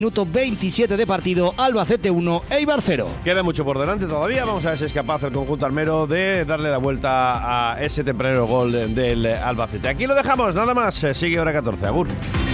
Minuto 27 de partido, Albacete 1, Eibar 0. Queda mucho por delante todavía. Vamos a ver si es capaz el conjunto almero de darle la vuelta a ese tempranero gol del Albacete. Aquí lo dejamos, nada más. Sigue hora 14. Agur.